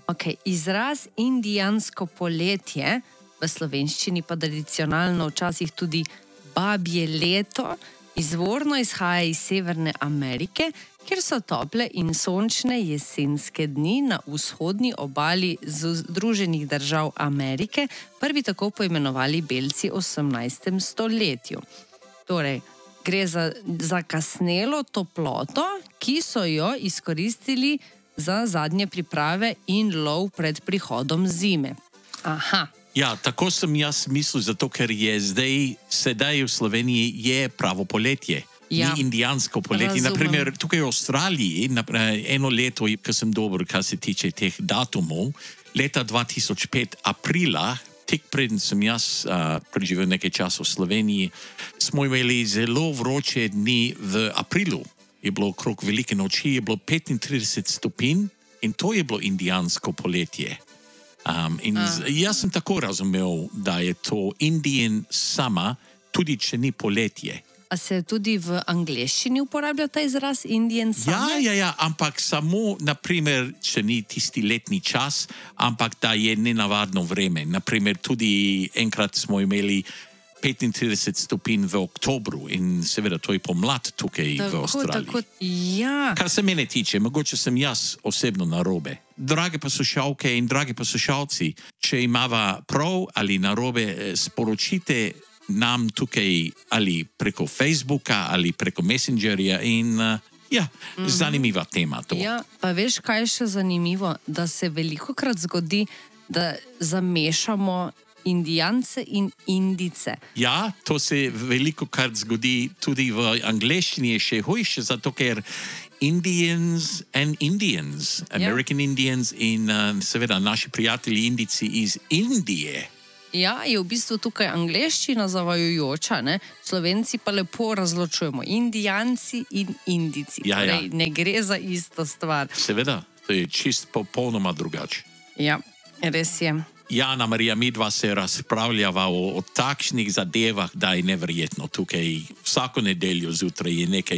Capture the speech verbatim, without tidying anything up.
Okay, izraz indijansko poletje, v slovenščini pa tradicionalno včasih tudi babje leto, izvorno izhaja iz Severne Amerike, kjer so tople in sončne jesenske dni na vzhodni obali Združenih držav Amerike prvi tako poimenovali belci v osemnajstem stoletju. Torej, gre za zakasnelo toploto, ki so jo izkoristili za zadnje priprave in lov pred prihodom zime. Aha. Ja, tako sem jaz mislil, zato ker je zdaj, sedaj v Sloveniji je pravo poletje. Ja. Ni indijansko poletje. Razumem. Naprimer, tukaj v Avstraliji, eno leto, ko sem dober, kar se tiče teh datumov, leta dva tisoč pet, aprila, tik preden sem jaz uh, preživel nekaj časa v Sloveniji, smo imeli zelo vroče dni v aprilu. Je bilo okrog velike noči, je bilo petintrideset stopinj in to je bilo indijansko poletje. Um, in z, jaz sem tako razumel, da je to Indian summer, tudi če ni poletje. A se tudi v angleščini uporablja ta izraz Indian summer? Ja, ja, ja, ampak samo, naprimer, če ni tisti letni čas, ampak da je nenavadno vreme. Naprimer, tudi enkrat smo imeli petintrideset stopinj v oktobru in seveda to je pomlad tukaj tako, v Avstraliji. Tako, ja. Kar se mene tiče, mogoče sem jaz osebno narobe. Drage poslušalke in dragi poslušalci, če imava prav ali narobe, sporočite nam tukaj ali preko Facebooka ali preko Messengerja in uh, ja, mm-hmm. zanimiva tema to. Ja, pa veš, kaj je še zanimivo? Da se velikokrat zgodi, da zamešamo Indijance in Indice. Ja, to se velikokrat zgodi tudi v angleščini je še hujše, zato ker Indians and Indians, American yeah. Indians in uh, seveda naši prijatelji Indici iz Indije. Ja, je v bistvu tukaj angleščina zavajajoča, ne? Slovenci pa lepo razločujemo Indijanci in Indici. Ja, ja. Torej, ne gre za isto stvar. Seveda, to je čist popolnoma drugače. Ja, res je. Jana Marija, midva se razpravljava o, o takšnih zadevah, da je neverjetno tukaj. Vsako nedeljo zjutraj je nekaj